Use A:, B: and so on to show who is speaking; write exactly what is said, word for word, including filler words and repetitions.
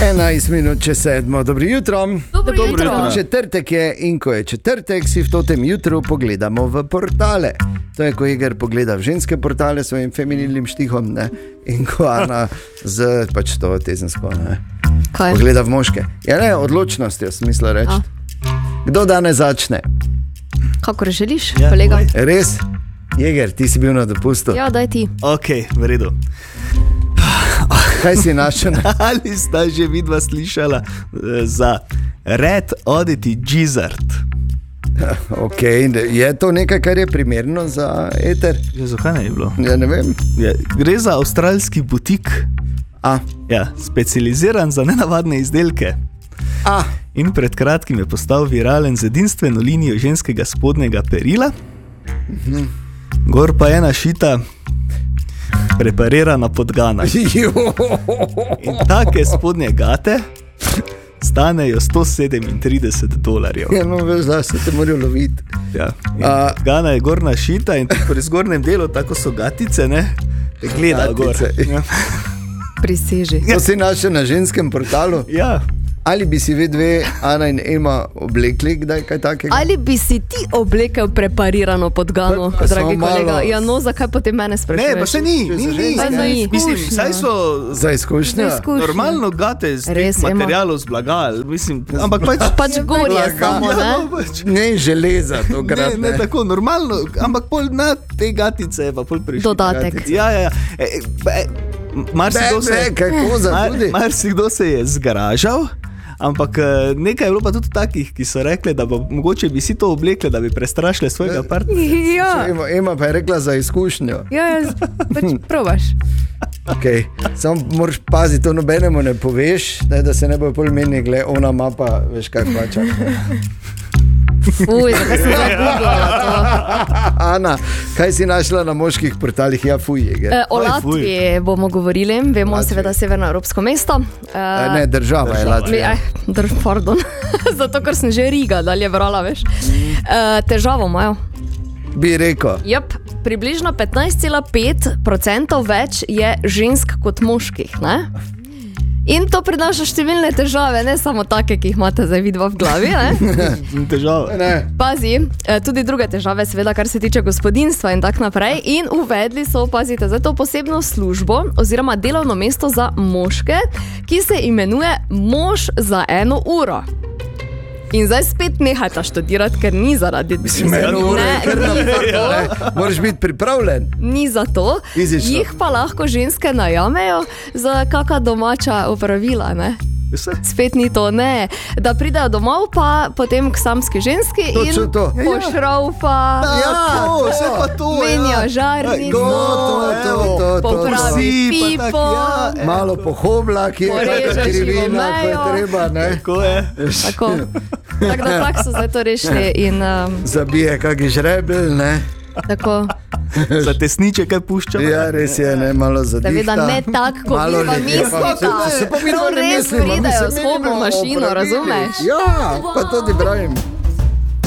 A: enajst minut čez sedmo. Dobro jutro.
B: Dobro jutro.
A: jutro. Četrtek je in ko je četrtek, si v totem jutru pogledamo v portale. To je, ko Iger pogleda v ženske portale s svojim feminilnim štihom, ne? In ko Ana z pač to tezensko, ne? Pogleda v moške. Ja, ne, odločnost je smisla reči. Kdo danes začne?
B: Kakor želiš, ja, kolega?
A: Res? Jeger, ti si bil na dopustu.
B: Ja, daj ti.
C: Ok, v redu.
A: Kaj si našel?
C: Ali sta že vidva slišala za Red Oddity Gizzard?
A: Ok, je to nekaj, kar je primerno za eter?
C: Ja, zakaj ne je bilo?
A: Ja, ne vem.
C: Ja, gre za avstralski butik.
A: A?
C: Ja, specializiran za nenavadne izdelke.
A: A?
C: In pred kratkim je postal viralen z edinstveno linijo ženskega spodnjega perila.
A: Mhm.
C: Gor pa je našita preparirana podgana. In take spodnje gate stanejo sto sedemintrideset dolarjev.
A: Ja, no, veš, da se te morajo loviti.
C: Ja, podgana je gor našita in pri zgornjem delu, tako so gatice, ne, te gleda gor. Ja.
B: Priseži.
A: To si našel na ženskem portalu?
C: Ja.
A: Ali bi si vi dve, Ana in Ema, oblekli kdaj kaj takega?
B: Ali bi si ti oblekel preparirano podgano,
A: Pa- pa
B: dragi
A: samo
B: kolega?
A: malo.
B: Ja, no, zakaj potem mene sprašuješ?
C: Ne, pa še ni, ni, ni.
B: Pa za
C: Mislim,
B: izkušnjo.
C: saj so
A: Za izkušnjo?
B: Za izkušnjo.
C: normalno gate z
B: Res,
C: teh
B: Ema.
C: materialov, z blagal, mislim, ampak pač...
B: Pač gor je
A: Blaga.
B: samo,
C: Ja,
B: ne?
C: no, pač.
A: Ne železa, to
C: Ne,
A: krat,
C: ne tako, normalno, ampak pol na te gatice je pa pol prišli.
B: Dodatek.
C: Ja, ja, ja. E, e, marsikdo
A: Ne,
C: se,
A: ne, kaj koza
C: mar,
A: tudi.
C: marsikdo se je zgražal, ampak eh, nekaj je bilo pa tudi takih, ki so rekli, da bo, mogoče bi si to oblekle, da bi prestrašile svojega partnerja.
B: Ja,
A: Ema, Ema pa je rekla za izkušnjo.
B: ja, ja, pač probaš.
A: Okay. Samo moraš paziti, to nobenemu ne poveš, da, da se ne bo pol meni, gled, ona ima pa, veš kaj plača.
B: Fuj, zakaj sem zagooglala to?
A: Ana, kaj si našla na moških portalih? Ja, fuj, Jeger.
B: E, o
C: Aj, fuj.
B: Latviji bomo govorili, vemo
A: Latviji.
B: seveda severnoevropsko mesto. E,
A: E, ne, država, država je Latvija.
B: Eh, drž, pardon, zato ker sem že Riga dalje brala, veš. E, težavo imajo.
A: Bi rekel.
B: Jep, približno petnajst cela pet procenta več je žensk kot moških, ne? In to prinaša številne težave, ne samo take, ki jih imate zdaj vidva v glavi, ne?
C: Težava.
A: Ne.
B: Pazi, eh, tudi druge težave, seveda, kar se tiče gospodinjstva in tako naprej. In uvedli so, pazite, za to posebno službo oziroma delovno mesto za moške, ki se imenuje Mož za eno uro. In zdaj spet nehajte študirati, ker ni zaradi
A: eno uro je
B: Ne,
A: kar
B: ni za to.
A: Ne, moraš biti pripravljen.
B: Ni za to,
A: Fizično.
B: jih pa lahko ženske najamejo za kakšna domača opravila, ne?
C: Vse?
B: Spet ni to, ne. Da pridejo domov pa potem k samski ženski
A: Točno
B: in
A: to.
B: pošraupa,
C: Ja, to, vse pa to,
B: menijo
C: ja.
B: žarnico,
A: To, to, to, to, to.
B: popravi
C: Vsi, pa
B: pipo,
C: tak, ja.
A: Malo pohobla, ki je
B: Porežeš
A: krivina, ko je
B: mejo.
A: treba, ne.
C: Tako je.
B: tako. Tako da tako so zdaj to rešili in um,
A: Zabije kaki žrebelj, ne.
B: tako,
C: Za tesniče kaj pušča?
A: Ja, res je, ne, malo zadihta.
B: seveda ne tako, kot
A: Malo
B: vi pa
A: ljudje,
B: mislite.
A: pa- se pa mi
B: To
A: ne
B: res
A: mislimo, mi se
B: pridejo s
A: menimo
B: hobel
A: o
B: mašino,
A: pravilih.
B: razumeš?
A: Ja, pa tudi pravim.